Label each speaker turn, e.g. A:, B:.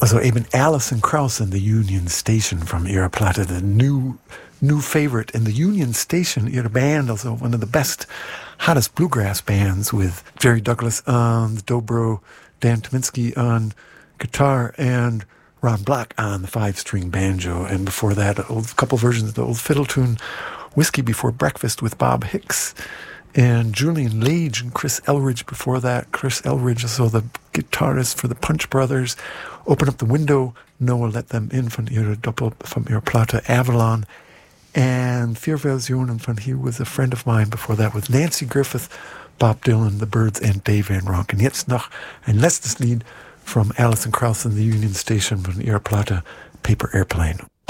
A: Also eben Alison Krauss and the Union Station from Ihre Platte, the new favorite. And the Union Station, Ihre Band, also one of the best, hottest bluegrass bands with Jerry Douglas on the dobro, Dan Tyminski on guitar, and Ron Block on the 5-string banjo. And before that, a couple versions of the old fiddle tune, Whiskey Before Breakfast with Bob Hicks. And Julian Lage and Chris Elridge before that. Chris Elridge, also the guitarist for the Punch Brothers. Open Up the Window, Noah Let Them In von Ihre Platte Avalon. And Vier Versionen von He Was a Friend of Mine before that with Nancy Griffith, Bob Dylan, the Byrds, and Dave Van Ronk. Und jetzt noch ein letztes Lied from Alison Krauss and the Union Station von Ihre Platte Paper Airplane.